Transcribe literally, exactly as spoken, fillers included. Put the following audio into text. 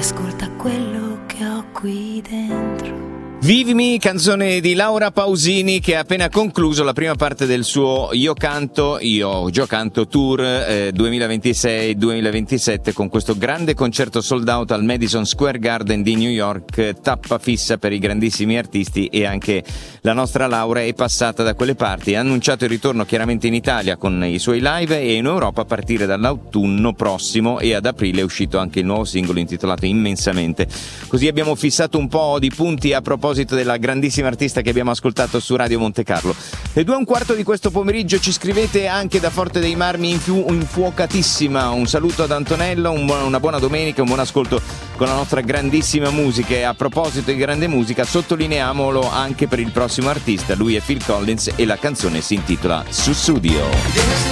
ascolta quello che ho qui dentro. Vivimi, canzone di Laura Pausini, che ha appena concluso la prima parte del suo Io Canto, Io Gio Canto Tour eh, duemilaventisei duemilaventisette, con questo grande concerto sold out al Madison Square Garden di New York, tappa fissa per i grandissimi artisti, e anche la nostra Laura è passata da quelle parti. Ha annunciato il ritorno chiaramente in Italia con i suoi live e in Europa a partire dall'autunno prossimo, e ad aprile è uscito anche il nuovo singolo intitolato Immensamente. Così abbiamo fissato un po' di punti a proposito della grandissima artista che abbiamo ascoltato su Radio Monte Carlo. Le due e un quarto di questo pomeriggio ci scrivete anche da Forte dei Marmi, infu- infuocatissima. Un saluto ad Antonello, un buon, una buona domenica, un buon ascolto con la nostra grandissima musica. E a proposito di grande musica, sottolineiamolo anche per il prossimo artista. Lui è Phil Collins e la canzone si intitola Sussudio.